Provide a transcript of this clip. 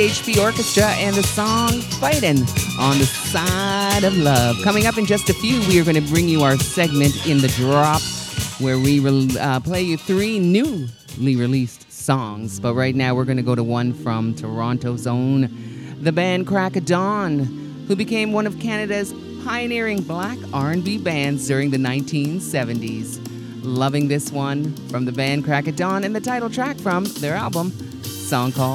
HP Orchestra and the song Fightin' on the Side of Love. Coming up in just a few, we are going to bring you our segment In the Drop, where we play you 3 newly released songs. But right now, we're going to go to one from Toronto's own, the band Crack of Dawn, who became one of Canada's pioneering black R&B bands during the 1970s. Loving this one from the band Crack of Dawn and the title track from their album, song called